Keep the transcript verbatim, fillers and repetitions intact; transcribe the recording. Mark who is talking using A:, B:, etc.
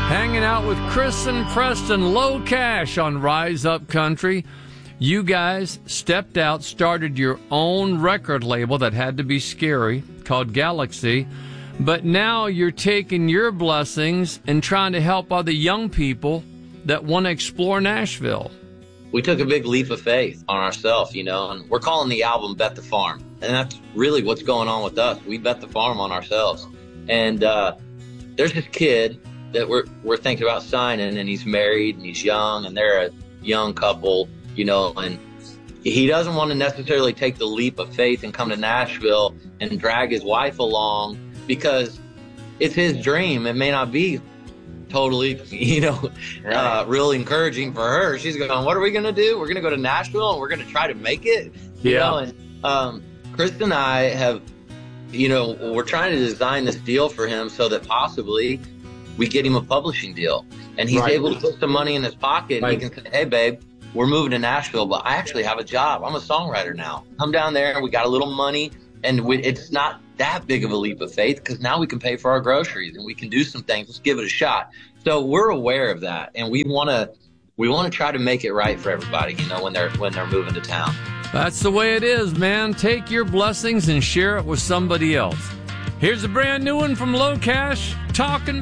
A: Hanging out with Chris and Preston, Low Cash on Rise Up Country. You guys stepped out, started your own record label that had to be scary, called Galaxy. But now you're taking your blessings and trying to help other young people that want to explore Nashville.
B: We took a big leap of faith on ourselves, you know, and we're calling the album Bet the Farm. And that's really what's going on with us. We bet the farm on ourselves. And uh, there's this kid that we're we're thinking about signing, and he's married and he's young, and they're a young couple, you know, and he doesn't want to necessarily take the leap of faith and come to Nashville and drag his wife along because it's his dream. It may not be totally, you know, right. uh, real encouraging for her. She's going, what are we going to do? We're going to go to Nashville and we're going to try to make it. You
A: yeah.
B: know, and um, Chris and I have, you know, we're trying to design this deal for him so that possibly we get him a publishing deal, and he's right. able to put some money in his pocket, right. and he can say, hey, babe, we're moving to Nashville, but I actually have a job. I'm a songwriter now. Come down there, and we got a little money, and we, it's not that big of a leap of faith because now we can pay for our groceries, and we can do some things. Let's give it a shot. So we're aware of that, and we want to we want to try to make it right for everybody, you know, when they're when they're moving to town.
A: That's the way it is, man. Take your blessings and share it with somebody else. Here's a brand new one from Low Cash, Talking